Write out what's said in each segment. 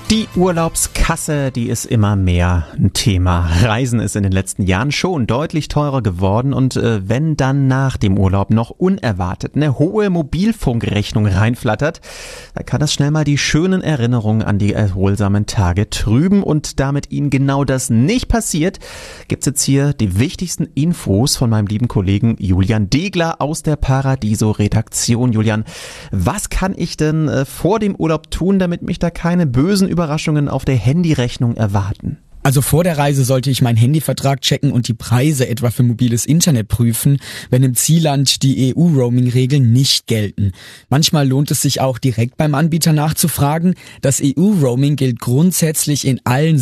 Die Urlaubskasse, die ist immer mehr ein Thema. Reisen ist in den letzten Jahren schon deutlich teurer geworden und wenn dann nach dem Urlaub noch unerwartet eine hohe Mobilfunkrechnung reinflattert, dann kann das schnell mal die schönen Erinnerungen an die erholsamen Tage trüben und damit Ihnen genau das nicht passiert, gibt's jetzt hier die wichtigsten Infos von meinem lieben Kollegen Julian Degler aus der Paradiso-Redaktion. Julian, was kann ich denn vor dem Urlaub tun, damit mich da keine bösen Überraschungen auf der Handyrechnung erwarten? Also vor der Reise sollte ich meinen Handyvertrag checken und die Preise etwa für mobiles Internet prüfen, wenn im Zielland die EU-Roaming-Regeln nicht gelten. Manchmal lohnt es sich auch direkt beim Anbieter nachzufragen. Das EU-Roaming gilt grundsätzlich in allen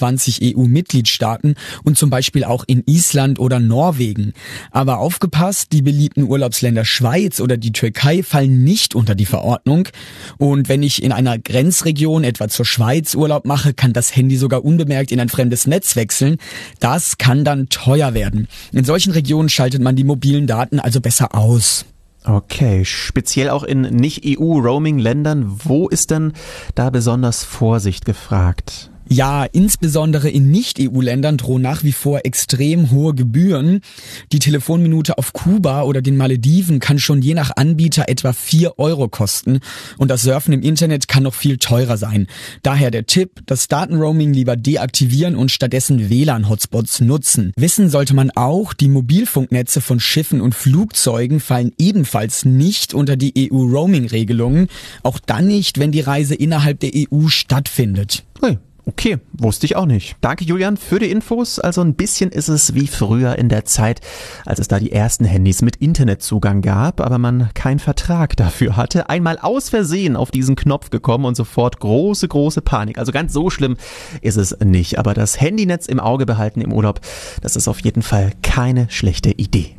27 EU-Mitgliedstaaten und zum Beispiel auch in Island oder Norwegen. Aber aufgepasst, die beliebten Urlaubsländer Schweiz oder die Türkei fallen nicht unter die Verordnung. Und wenn ich in einer Grenzregion, etwa zur Schweiz, Urlaub mache, kann das Handy sogar unbemerkt in ein fremdes Netz wechseln. Das kann dann teuer werden. In solchen Regionen schaltet man die mobilen Daten also besser aus. Okay, speziell auch in Nicht-EU-Roaming-Ländern. Wo ist denn da besonders Vorsicht gefragt? Ja, insbesondere in Nicht-EU-Ländern drohen nach wie vor extrem hohe Gebühren. Die Telefonminute auf Kuba oder den Malediven kann schon je nach Anbieter etwa 4 € kosten. Und das Surfen im Internet kann noch viel teurer sein. Daher der Tipp, das Datenroaming lieber deaktivieren und stattdessen WLAN-Hotspots nutzen. Wissen sollte man auch, die Mobilfunknetze von Schiffen und Flugzeugen fallen ebenfalls nicht unter die EU-Roaming-Regelungen. Auch dann nicht, wenn die Reise innerhalb der EU stattfindet. Hey. Okay, wusste ich auch nicht. Danke Julian für die Infos. Also ein bisschen ist es wie früher in der Zeit, als es da die ersten Handys mit Internetzugang gab, aber man keinen Vertrag dafür hatte. Einmal aus Versehen auf diesen Knopf gekommen und sofort große Panik. Also ganz so schlimm ist es nicht. Aber das Handynetz im Auge behalten im Urlaub, das ist auf jeden Fall keine schlechte Idee.